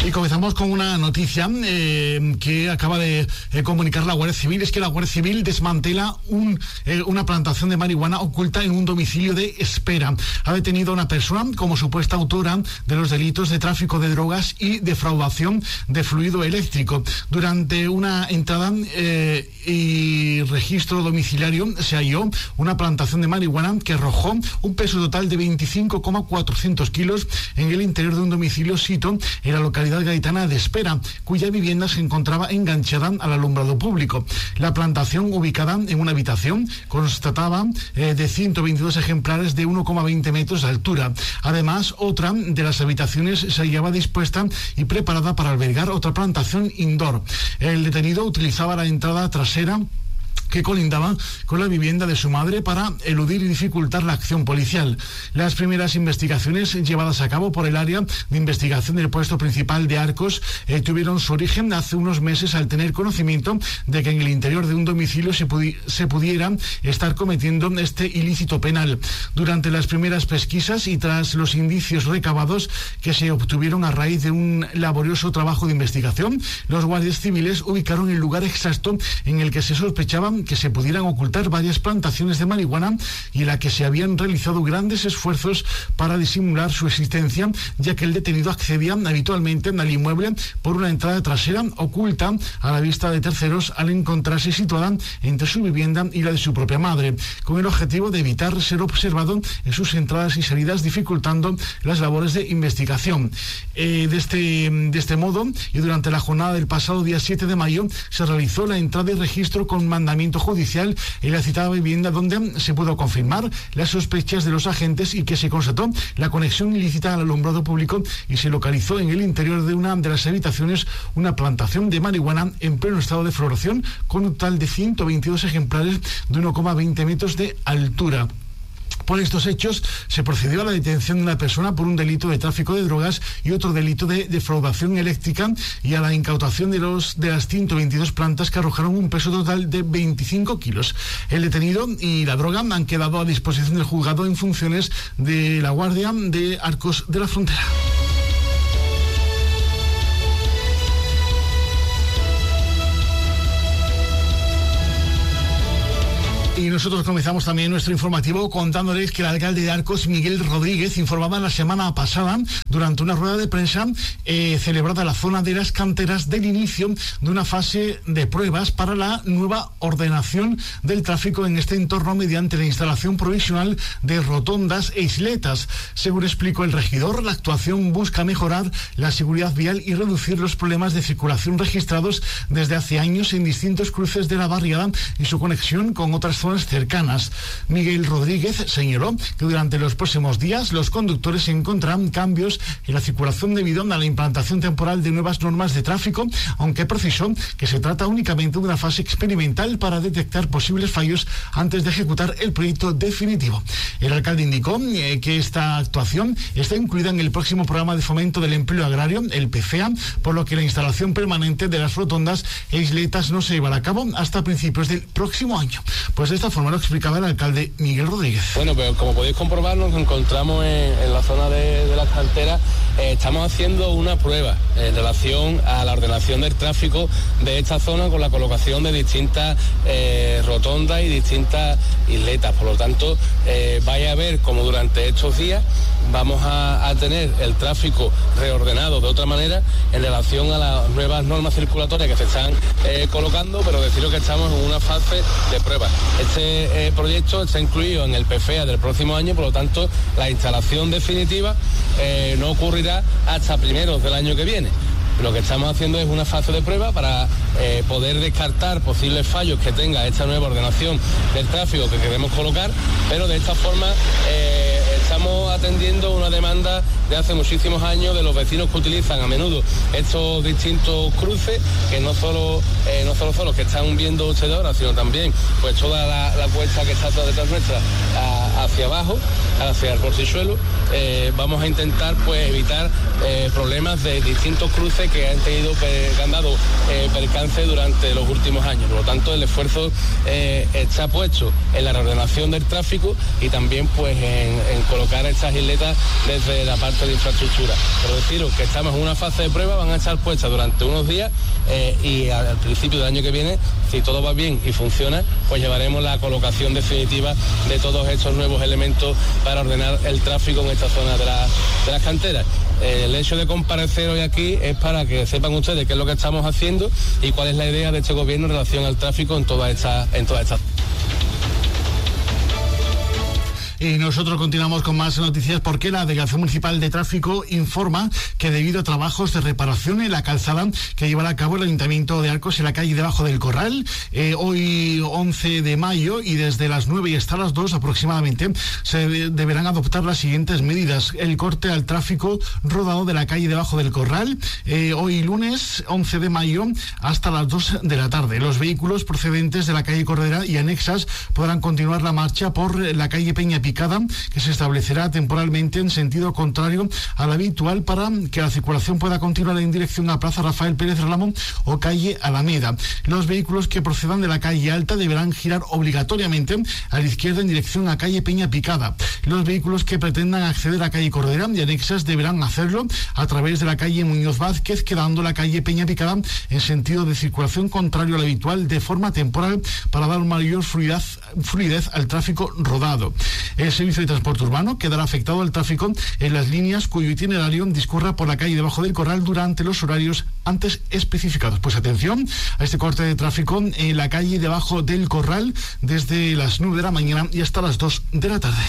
Y comenzamos con una noticia que acaba de comunicar la Guardia Civil. Es que la Guardia Civil desmantela una plantación de marihuana oculta en un domicilio de Espera. Ha detenido a una persona como supuesta autora de los delitos de tráfico de drogas y defraudación de fluido eléctrico. Durante una entrada y registro domiciliario se halló una plantación de marihuana que arrojó un peso total de 25,400 kilos en el interior de un domicilio sito en la localidad gaditana de Espera, cuya vivienda se encontraba enganchada al alumbrado público. La plantación, ubicada en una habitación, constataba de 122 ejemplares de 1,20 metros de altura. Además, otra de las habitaciones se hallaba dispuesta y preparada para albergar otra plantación indoor. El detenido utilizaba la entrada trasera que colindaba con la vivienda de su madre para eludir y dificultar la acción policial. Las primeras investigaciones llevadas a cabo por el área de investigación del puesto principal de Arcos tuvieron su origen hace unos meses al tener conocimiento de que en el interior de un domicilio se pudiera estar cometiendo este ilícito penal. Durante las primeras pesquisas y tras los indicios recabados que se obtuvieron a raíz de un laborioso trabajo de investigación, los guardias civiles ubicaron el lugar exacto en el que se sospechaba que se pudieran ocultar varias plantaciones de marihuana y en la que se habían realizado grandes esfuerzos para disimular su existencia, ya que el detenido accedía habitualmente al inmueble por una entrada trasera oculta a la vista de terceros al encontrarse situada entre su vivienda y la de su propia madre, con el objetivo de evitar ser observado en sus entradas y salidas, dificultando las labores de investigación. De este modo, y durante la jornada del pasado día 7 de mayo, se realizó la entrada y registro con mandamiento judicial en la citada vivienda, donde se pudo confirmar las sospechas de los agentes y que se constató la conexión ilícita al alumbrado público y se localizó en el interior de una de las habitaciones una plantación de marihuana en pleno estado de floración con un total de 122 ejemplares de 1,20 metros de altura. Por estos hechos se procedió a la detención de una persona por un delito de tráfico de drogas y otro delito de defraudación eléctrica y a la incautación de las 122 plantas que arrojaron un peso total de 25 kilos. El detenido y la droga han quedado a disposición del juzgado en funciones de la Guardia de Arcos de la Frontera. Y nosotros comenzamos también nuestro informativo contándoles que el alcalde de Arcos, Miguel Rodríguez, informaba la semana pasada durante una rueda de prensa celebrada en la zona de las canteras del inicio de una fase de pruebas para la nueva ordenación del tráfico en este entorno mediante la instalación provisional de rotondas e isletas. Según explicó el regidor, la actuación busca mejorar la seguridad vial y reducir los problemas de circulación registrados desde hace años en distintos cruces de la barriada y su conexión con otras zonas cercanas. Miguel Rodríguez señaló que durante los próximos días los conductores encontrarán cambios en la circulación debido a la implantación temporal de nuevas normas de tráfico, aunque precisó que se trata únicamente de una fase experimental para detectar posibles fallos antes de ejecutar el proyecto definitivo. El alcalde indicó que esta actuación está incluida en el próximo programa de fomento del empleo agrario, el PFEA, por lo que la instalación permanente de las rotondas e isletas no se llevará a cabo hasta principios del próximo año. Pues de esta forma lo explicaba el alcalde Miguel Rodríguez. Bueno, pero como podéis comprobar, nos encontramos en la zona de las canteras. Estamos haciendo una prueba en relación a la ordenación del tráfico de esta zona con la colocación de distintas rotondas y distintas isletas. Por lo tanto, vais a ver como durante estos días vamos a tener el tráfico reordenado de otra manera en relación a las nuevas normas circulatorias que se están colocando, pero deciros que estamos en una fase de prueba. Este proyecto está incluido en el PFEA del próximo año, por lo tanto la instalación definitiva no ocurrirá hasta primeros del año que viene. Lo que estamos haciendo es una fase de prueba para poder descartar posibles fallos que tenga esta nueva ordenación del tráfico que queremos colocar, pero de esta forma estamos atendiendo una demanda de hace muchísimos años de los vecinos que utilizan a menudo estos distintos cruces, que no solo son los que están viendo ustedes ahora, sino también pues toda la cuesta que está detrás nuestra hacia abajo, hacia el Porcichuelo, vamos a intentar pues evitar problemas de distintos cruces que han dado percance durante los últimos años. Por lo tanto, el esfuerzo está puesto en la reordenación del tráfico y también pues en colocar estas isletas desde la parte de infraestructura. Pero deciros que estamos en una fase de prueba, van a estar puestas durante unos días y al principio del año que viene, si todo va bien y funciona, pues llevaremos la colocación definitiva de todos estos nuevos elementos para ordenar el tráfico en esta zona de las canteras. El hecho de comparecer hoy aquí es para que sepan ustedes qué es lo que estamos haciendo y cuál es la idea de este gobierno en relación al tráfico en toda esta. Y nosotros continuamos con más noticias porque la Delegación Municipal de Tráfico informa que debido a trabajos de reparación en la calzada que llevará a cabo el Ayuntamiento de Arcos en la calle debajo del Corral, hoy 11 de mayo y desde las 9 y hasta las 2 aproximadamente se deberán adoptar las siguientes medidas. El corte al tráfico rodado de la calle debajo del Corral, hoy lunes 11 de mayo hasta las 2 de la tarde. Los vehículos procedentes de la calle Cordera y anexas podrán continuar la marcha por la calle Peña Picada, que se establecerá temporalmente en sentido contrario al habitual para que la circulación pueda continuar en dirección a Plaza Rafael Pérez Ramos o calle Alameda. Los vehículos que procedan de la calle Alta deberán girar obligatoriamente a la izquierda en dirección a calle Peña Picada. Los vehículos que pretendan acceder a calle Cordera y anexas deberán hacerlo a través de la calle Muñoz Vázquez, quedando la calle Peña Picada en sentido de circulación contrario al habitual de forma temporal para dar mayor fluidez al tráfico rodado. El servicio de transporte urbano quedará afectado al tráfico en las líneas cuyo itinerario discurra por la calle debajo del Corral durante los horarios antes especificados. Pues atención a este corte de tráfico en la calle debajo del Corral desde las 9 de la mañana y hasta las 2 de la tarde.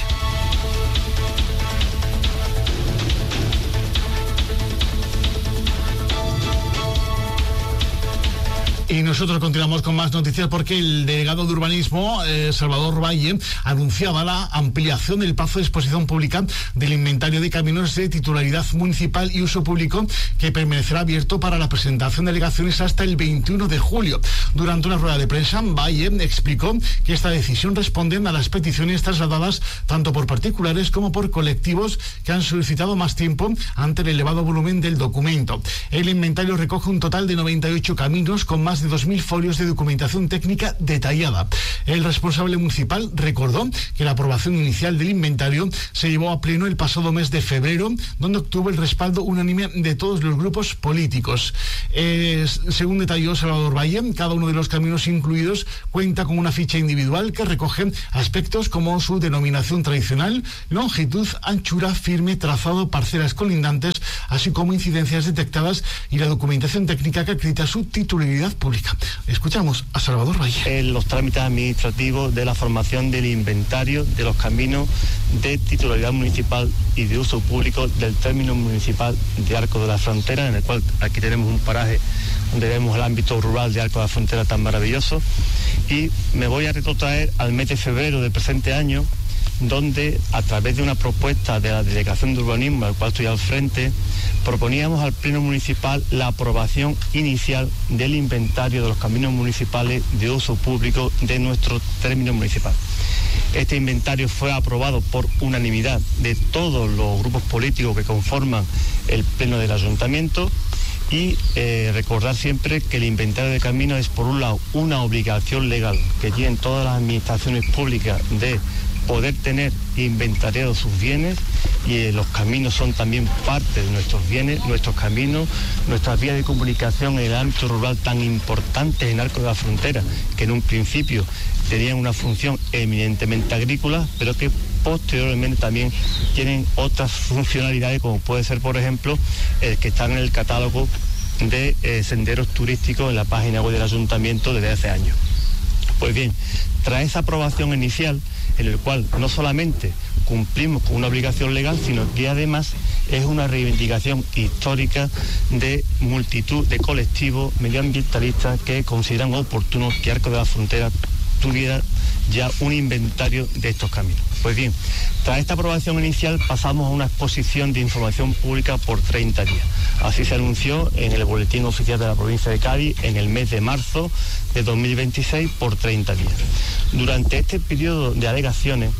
Y nosotros continuamos con más noticias porque el delegado de urbanismo, Salvador Valle, anunciaba la ampliación del plazo de exposición pública del inventario de caminos de titularidad municipal y uso público que permanecerá abierto para la presentación de alegaciones hasta el 21 de julio. Durante una rueda de prensa, Valle explicó que esta decisión responde a las peticiones trasladadas tanto por particulares como por colectivos que han solicitado más tiempo ante el elevado volumen del documento. El inventario recoge un total de 98 caminos con más de 2.000 folios de documentación técnica detallada. El responsable municipal recordó que la aprobación inicial del inventario se llevó a pleno el pasado mes de febrero, donde obtuvo el respaldo unánime de todos los grupos políticos. Según detalló Salvador Valle, cada uno de los caminos incluidos cuenta con una ficha individual que recoge aspectos como su denominación tradicional, longitud, anchura, firme, trazado, parcelas colindantes, así como incidencias detectadas y la documentación técnica que acredita su titularidad pública. Escuchamos a Salvador Valle. Los trámites administrativos de la formación del inventario de los caminos de titularidad municipal y de uso público del término municipal de Arcos de la Frontera, en el cual aquí tenemos un paraje donde vemos el ámbito rural de Arcos de la Frontera tan maravilloso. Y me voy a retrotraer al mes de febrero del presente año, donde a través de una propuesta de la Delegación de Urbanismo, al cual estoy al frente, proponíamos al Pleno Municipal la aprobación inicial del inventario de los caminos municipales de uso público de nuestro término municipal. Este inventario fue aprobado por unanimidad de todos los grupos políticos que conforman el Pleno del Ayuntamiento y recordar siempre que el inventario de caminos es, por un lado, una obligación legal que tienen todas las administraciones públicas de poder tener inventariados sus bienes, y los caminos son también parte de nuestros bienes, nuestros caminos, nuestras vías de comunicación en el ámbito rural tan importantes en Arcos de la Frontera, que en un principio tenían una función eminentemente agrícola, pero que posteriormente también tienen otras funcionalidades, como puede ser, por ejemplo, el que están en el catálogo de senderos turísticos en la página web del Ayuntamiento desde hace años. Pues bien, tras esa aprobación inicial, en el cual no solamente cumplimos con una obligación legal, sino que además es una reivindicación histórica de multitud de colectivos medioambientalistas que consideran oportuno que Arcos de la Frontera tuviera ya un inventario de estos caminos. Pues bien, tras esta aprobación inicial pasamos a una exposición de información pública por 30 días. Así se anunció en el Boletín Oficial de la Provincia de Cádiz en el mes de marzo de 2026 por 30 días. Durante este periodo de alegaciones,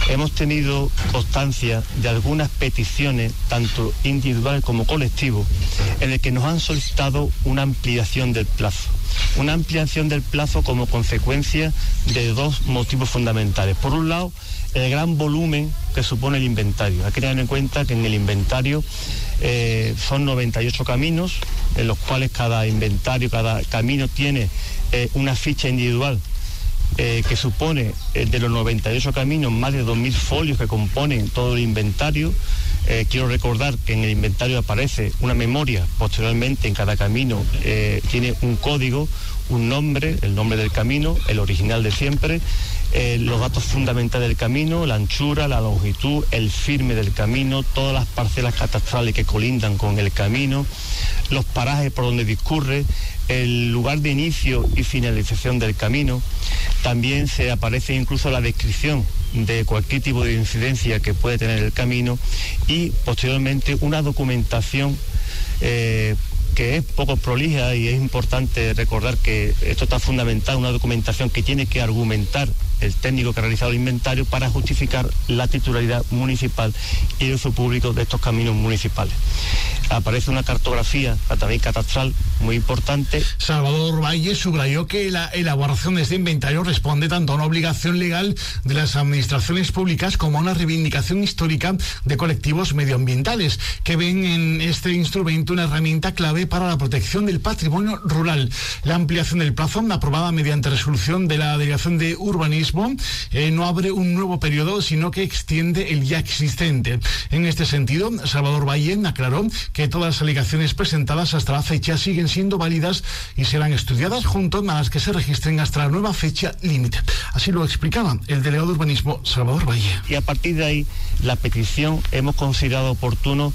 hemos tenido constancia de algunas peticiones, tanto individuales como colectivos, en el que nos han solicitado una ampliación del plazo. Una ampliación del plazo como consecuencia de dos motivos fundamentales. Por un lado, el gran volumen que supone el inventario. Hay que tener en cuenta que en el inventario son 98 caminos, en los cuales cada inventario, cada camino tiene una ficha individual que supone de los 98 caminos más de 2.000 folios que componen todo el inventario. Quiero recordar que en el inventario aparece una memoria, posteriormente en cada camino tiene un código, un nombre, el nombre del camino, el original de siempre, los datos fundamentales del camino, la anchura, la longitud, el firme del camino, todas las parcelas catastrales que colindan con el camino, los parajes por donde discurre, el lugar de inicio y finalización del camino. También se aparece incluso la descripción de cualquier tipo de incidencia que puede tener el camino y posteriormente una documentación que es poco prolija, y es importante recordar que esto está fundamentado en una documentación que tiene que argumentar el técnico que ha realizado el inventario para justificar la titularidad municipal y el uso público de estos caminos municipales. Aparece una cartografía también catastral muy importante. Salvador Valle subrayó que la elaboración de este inventario responde tanto a una obligación legal de las administraciones públicas como a una reivindicación histórica de colectivos medioambientales, que ven en este instrumento una herramienta clave para la protección del patrimonio rural. La ampliación del plazo, aprobada mediante resolución de la Delegación de Urbanismo, no abre un nuevo periodo, sino que extiende el ya existente. En este sentido, Salvador Valle aclaró que todas las alegaciones presentadas hasta la fecha siguen siendo válidas y serán estudiadas junto a las que se registren hasta la nueva fecha límite. Así lo explicaba el delegado de Urbanismo, Salvador Valle. Y a partir de ahí, la petición hemos considerado oportuno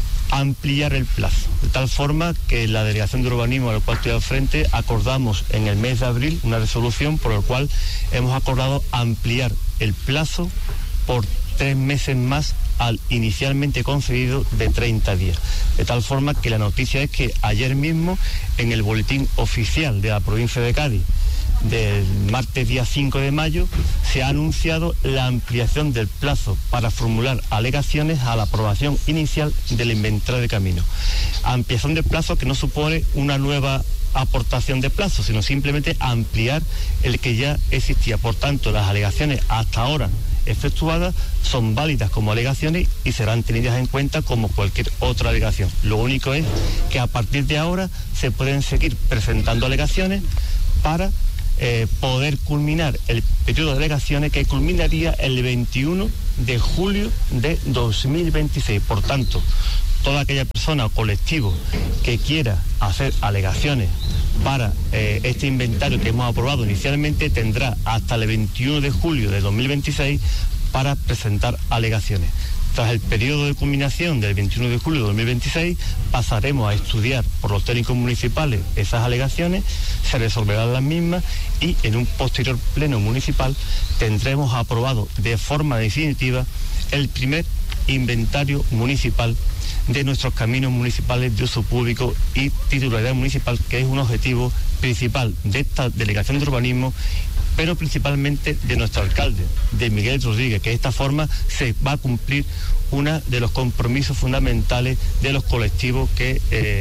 ampliar el plazo, de tal forma que la Delegación de Urbanismo, a la cual estoy al frente, acordamos en el mes de abril una resolución por la cual hemos acordado ampliar el plazo por 3 meses más al inicialmente concedido de 30 días. De tal forma que la noticia es que ayer mismo, en el boletín oficial de la provincia de Cádiz, del martes día 5 de mayo, se ha anunciado la ampliación del plazo para formular alegaciones a la aprobación inicial del inventario de caminos. Ampliación de plazo que no supone una nueva aportación de plazo, sino simplemente ampliar el que ya existía. Por tanto, las alegaciones hasta ahora efectuadas son válidas como alegaciones y serán tenidas en cuenta como cualquier otra alegación. Lo único es que a partir de ahora se pueden seguir presentando alegaciones para poder culminar el periodo de alegaciones, que culminaría el 21 de julio de 2026. Por tanto, toda aquella persona o colectivo que quiera hacer alegaciones para este inventario que hemos aprobado inicialmente tendrá hasta el 21 de julio de 2026 para presentar alegaciones. Tras el periodo de culminación del 21 de julio de 2026, pasaremos a estudiar por los técnicos municipales esas alegaciones, se resolverán las mismas y en un posterior pleno municipal tendremos aprobado de forma definitiva el primer inventario municipal de nuestros caminos municipales de uso público y titularidad municipal, que es un objetivo principal de esta Delegación de Urbanismo, pero principalmente de nuestro alcalde, de Miguel Rodríguez, que de esta forma se va a cumplir uno de los compromisos fundamentales de los colectivos que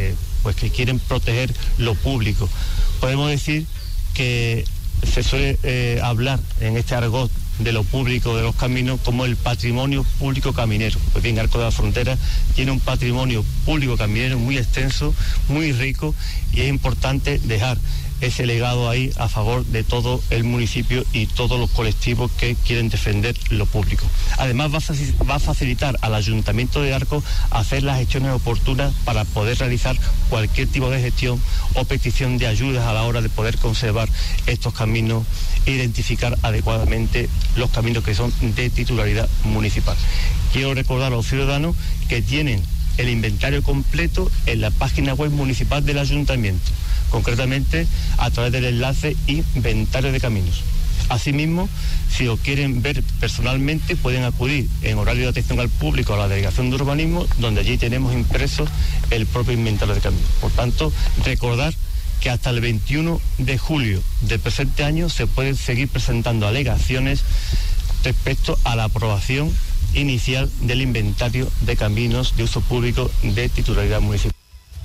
quieren proteger lo público. Podemos decir que se suele hablar en este argot de lo público de los caminos como el patrimonio público caminero. Pues bien, Arcos de la Frontera tiene un patrimonio público caminero muy extenso, muy rico, y es importante dejar ese legado ahí a favor de todo el municipio y todos los colectivos que quieren defender lo público. Además va a facilitar al Ayuntamiento de Arcos hacer las gestiones oportunas para poder realizar cualquier tipo de gestión o petición de ayudas a la hora de poder conservar estos caminos e identificar adecuadamente los caminos que son de titularidad municipal. Quiero recordar a los ciudadanos que tienen el inventario completo en la página web municipal del Ayuntamiento, concretamente a través del enlace Inventario de Caminos. Asimismo, si lo quieren ver personalmente, pueden acudir en horario de atención al público a la Delegación de Urbanismo, donde allí tenemos impreso el propio inventario de caminos. Por tanto, recordar que hasta el 21 de julio del presente año se pueden seguir presentando alegaciones respecto a la aprobación inicial del inventario de caminos de uso público de titularidad municipal.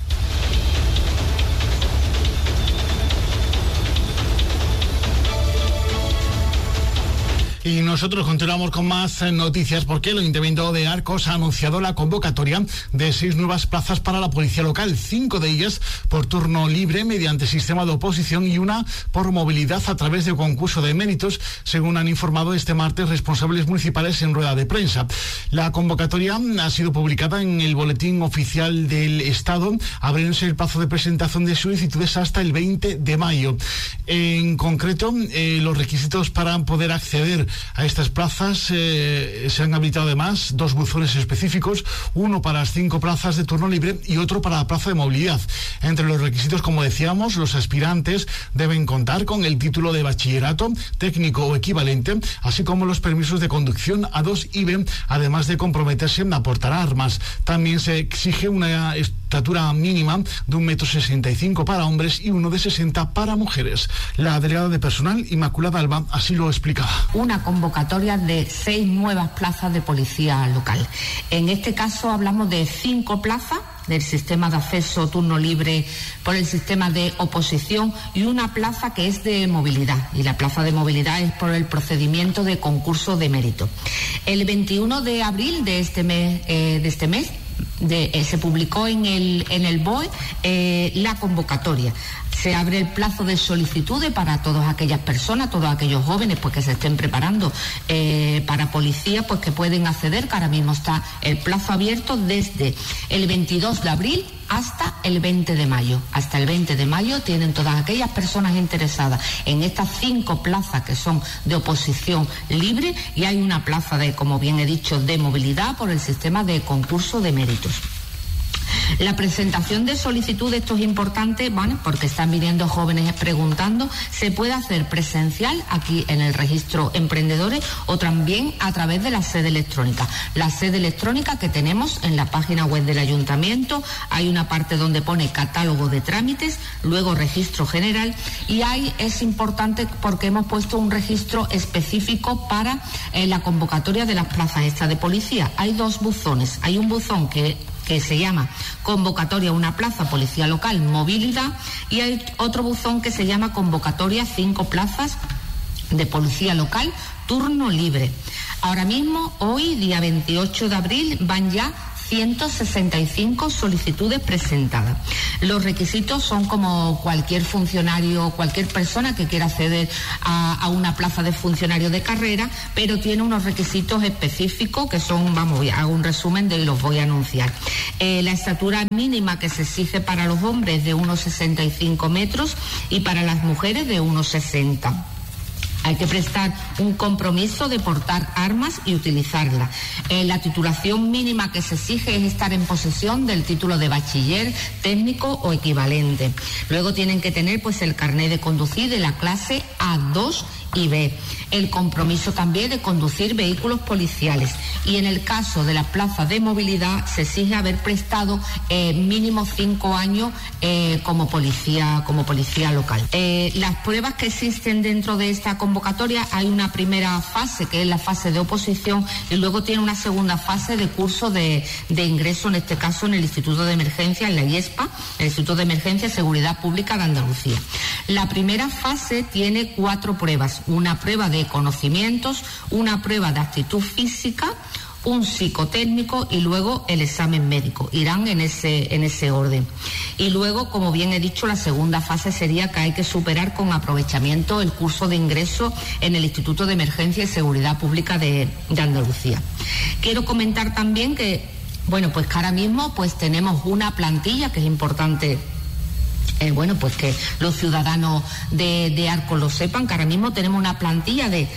Y nosotros continuamos con más noticias porque el Ayuntamiento de Arcos ha anunciado la convocatoria de 6 nuevas plazas para la policía local, 5 de ellas por turno libre mediante sistema de oposición y una por movilidad a través de concurso de méritos, según han informado este martes responsables municipales en rueda de prensa. La convocatoria ha sido publicada en el Boletín Oficial del Estado, abriéndose el plazo de presentación de solicitudes hasta el 20 de mayo. En concreto, los requisitos para poder acceder a estas plazas se han habilitado además 2 buzones específicos, uno para las 5 plazas de turno libre y otro para la plaza de movilidad. Entre los requisitos, como decíamos, los aspirantes deben contar con el título de bachillerato, técnico o equivalente, así como los permisos de conducción A2 y B, además de comprometerse en aportar armas. También se exige una estatura mínima de 1,65 m para hombres y 1,60 m para mujeres. La delegada de personal, Inmaculada Alba, así lo explicaba. Una convocatoria de 6 nuevas plazas de policía local. En este caso hablamos de 5 plazas del sistema de acceso turno libre por el sistema de oposición y una plaza que es de movilidad, y la plaza de movilidad es por el procedimiento de concurso de mérito. El 21 de abril de este mes, se publicó en el BOE la convocatoria. Se abre el plazo de solicitudes para todas aquellas personas, todos aquellos jóvenes pues que se estén preparando para policía, pues que pueden acceder, que ahora mismo está el plazo abierto desde el 22 de abril hasta el 20 de mayo. Hasta el 20 de mayo tienen todas aquellas personas interesadas en estas 5 plazas que son de oposición libre, y hay una plaza de, como bien he dicho, de movilidad por el sistema de concurso de méritos. La presentación de solicitud, esto es importante, bueno, porque están viniendo jóvenes preguntando, se puede hacer presencial aquí en el registro emprendedores o también a través de la sede electrónica. La sede electrónica que tenemos en la página web del ayuntamiento, hay una parte donde pone catálogo de trámites, luego registro general, y ahí es importante porque hemos puesto un registro específico para la convocatoria de las plazas estas de policía. Hay 2 buzones, hay un buzón que se llama convocatoria una plaza policía local movilidad, y hay otro buzón que se llama convocatoria 5 plazas de policía local turno libre. Ahora mismo, hoy día 28 de abril, van ya 165 solicitudes presentadas. Los requisitos son como cualquier funcionario, cualquier persona que quiera acceder a una plaza de funcionario de carrera, pero tiene unos requisitos específicos que son, hago un resumen y los voy a anunciar. La estatura mínima que se exige para los hombres de 1,65 metros y para las mujeres de 1,60. Hay que prestar un compromiso de portar armas y utilizarlas. La titulación mínima que se exige es estar en posesión del título de bachiller, técnico o equivalente. Luego tienen que tener pues el carnet de conducir de la clase A2 y B. El compromiso también de conducir vehículos policiales. Y en el caso de la plaza de movilidad se exige haber prestado mínimo 5 años como policía local. Las pruebas que existen dentro de esta convocatoria, hay una primera fase que es la fase de oposición, y luego tiene una segunda fase de curso de ingreso, en este caso en el Instituto de Emergencia, en la IESPA, el Instituto de Emergencia y Seguridad Pública de Andalucía. La primera fase tiene 4 pruebas: una prueba de conocimientos, una prueba de actitud física, un psicotécnico y luego el examen médico. Irán en ese orden. Y luego, como bien he dicho, la segunda fase sería que hay que superar con aprovechamiento el curso de ingreso en el Instituto de Emergencia y Seguridad Pública de Andalucía. Quiero comentar también que, pues que ahora mismo pues tenemos una plantilla que es importante. Pues que los ciudadanos de Arcos lo sepan, que ahora mismo tenemos una plantilla de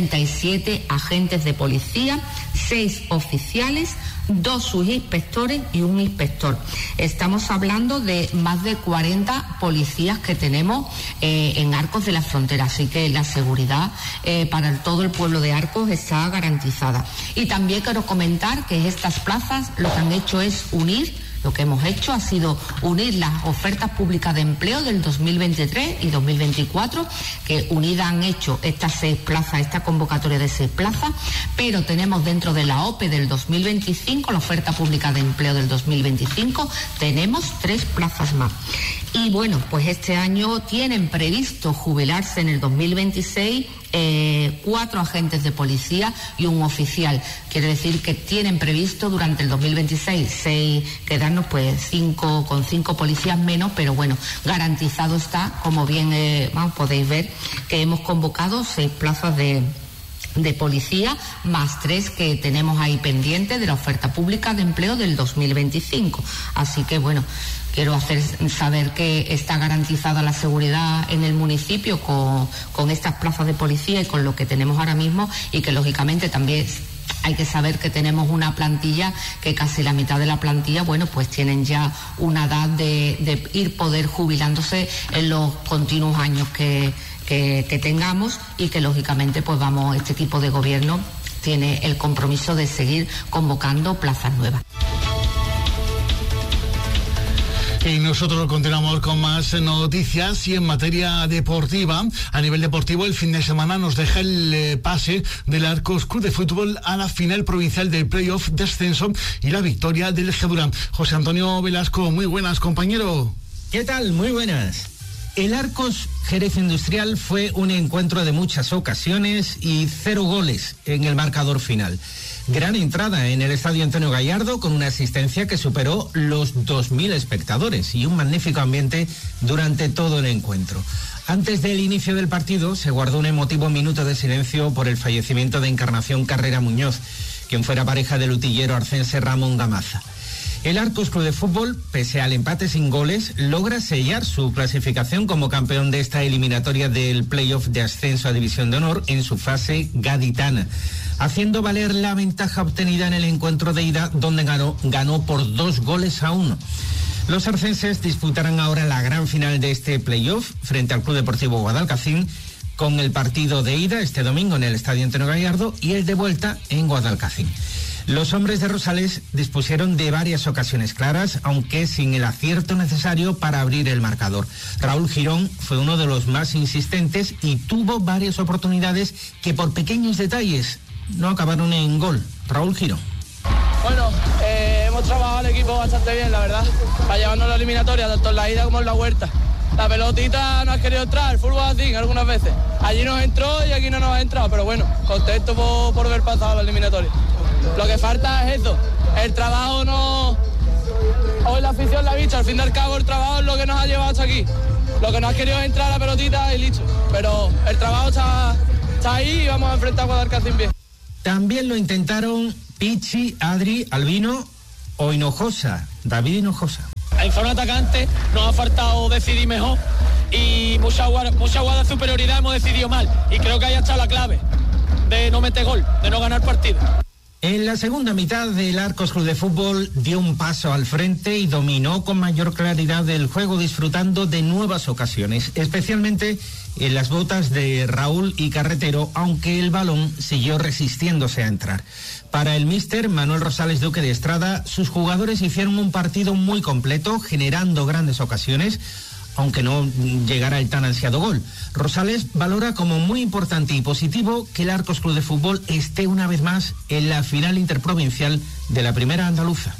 37 agentes de policía, 6 oficiales, 2 subinspectores y un inspector. Estamos hablando de más de 40 policías que tenemos en Arcos de la Frontera, así que la seguridad para todo el pueblo de Arcos está garantizada. Y también quiero comentar que estas plazas lo que han hecho es unir Lo que hemos hecho ha sido unir las ofertas públicas de empleo del 2023 y 2024, que unidas han hecho estas 6 plazas, esta convocatoria de 6 plazas, pero tenemos dentro de la OPE del 2025, la oferta pública de empleo del 2025, tenemos 3 plazas más. Y bueno, pues este año tienen previsto jubilarse en el 2026 4 agentes de policía y un oficial. Quiere decir que tienen previsto durante el 2026 quedarnos pues 5 policías menos, pero bueno, garantizado está, como bien podéis ver, que hemos convocado 6 plazas de policía, más 3 que tenemos ahí pendientes de la oferta pública de empleo del 2025. Así que bueno, quiero hacer saber que está garantizada la seguridad en el municipio con estas plazas de policía y con lo que tenemos ahora mismo, y que lógicamente también hay que saber que tenemos una plantilla que casi la mitad de la plantilla, bueno, pues tienen ya una edad de poder jubilándose en los continuos años que tengamos, y que lógicamente pues este tipo de gobierno tiene el compromiso de seguir convocando plazas nuevas. Y nosotros continuamos con más noticias, y en materia deportiva, a nivel deportivo, el fin de semana nos deja el pase del Arcos Club de Fútbol a la final provincial del playoff de ascenso y la victoria del Gedurán. José Antonio Velasco, muy buenas, compañero. ¿Qué tal? Muy buenas. El Arcos Jerez Industrial fue un encuentro de muchas ocasiones y 0 goles en el marcador final. Gran entrada en el Estadio Antonio Gallardo, con una asistencia que superó los 2.000 espectadores y un magnífico ambiente durante todo el encuentro. Antes del inicio del partido se guardó un emotivo minuto de silencio por el fallecimiento de Encarnación Carrera Muñoz, quien fuera pareja del utillero arcense Ramón Gamaza. El Arcos Club de Fútbol, pese al empate sin goles, logra sellar su clasificación como campeón de esta eliminatoria del playoff de ascenso a División de Honor en su fase gaditana, haciendo valer la ventaja obtenida en el encuentro de ida, donde ganó por 2-1. Los arcenses disputarán ahora la gran final de este playoff frente al Club Deportivo Guadalcacín, con el partido de ida este domingo en el Estadio Antonio Gallardo y el de vuelta en Guadalcacín. Los hombres de Rosales dispusieron de varias ocasiones claras, aunque sin el acierto necesario para abrir el marcador. Raúl Girón fue uno de los más insistentes y tuvo varias oportunidades que por pequeños detalles no acabaron en gol. Raúl Girón. Bueno, hemos trabajado el equipo bastante bien, la verdad, para llevarnos la eliminatoria, tanto en la ida como en la vuelta. La pelotita no ha querido entrar, el fútbol así algunas veces. Allí nos entró y aquí no nos ha entrado, pero bueno, contento por haber pasado la eliminatoria. Lo que falta es eso, el trabajo no... Hoy la afición la ha visto, al fin y al cabo el trabajo es lo que nos ha llevado hasta aquí. Lo que no ha querido es entrar a la pelotita y listo, pero el trabajo está ahí y vamos a enfrentar a Guadalcacín bien. También lo intentaron Pichi, Adri, Albino o Hinojosa, David Hinojosa. En zona atacante nos ha faltado decidir mejor y mucha jugada de superioridad hemos decidido mal, y creo que ahí está la clave de no meter gol, de no ganar partido. En la segunda mitad, el Arcos Club de Fútbol dio un paso al frente y dominó con mayor claridad el juego, disfrutando de nuevas ocasiones, especialmente en las botas de Raúl y Carretero, aunque el balón siguió resistiéndose a entrar. Para el míster Manuel Rosales Duque de Estrada, sus jugadores hicieron un partido muy completo, generando grandes ocasiones, aunque no llegara el tan ansiado gol. Rosales valora como muy importante y positivo que el Arcos Club de Fútbol esté una vez más en la final interprovincial de la primera andaluza.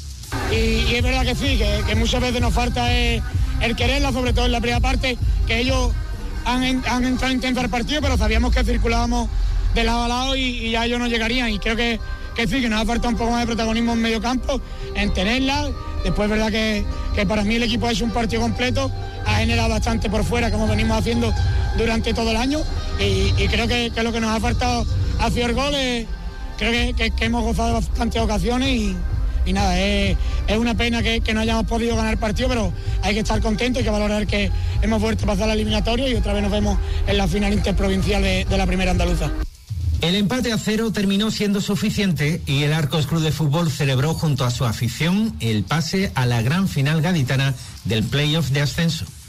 Y es verdad que sí, que muchas veces nos falta el quererla, sobre todo en la primera parte, que ellos han entrado a intentar el partido, pero sabíamos que circulábamos de lado a lado y ya ellos no llegarían, y creo que sí, que nos ha faltado un poco más de protagonismo en medio campo, en tenerla. Después es verdad que para mí el equipo ha hecho un partido completo, ha generado bastante por fuera, como venimos haciendo durante todo el año, y creo que lo que nos ha faltado ha sido el gol. Creo que hemos gozado de bastantes ocasiones y nada, es una pena que no hayamos podido ganar el partido, pero hay que estar contentos y que valorar que hemos vuelto a pasar la eliminatoria y otra vez nos vemos en la final interprovincial de la primera andaluza. El empate a 0 terminó siendo suficiente y el Arcos Club de Fútbol celebró junto a su afición el pase a la gran final gaditana del playoff de ascenso.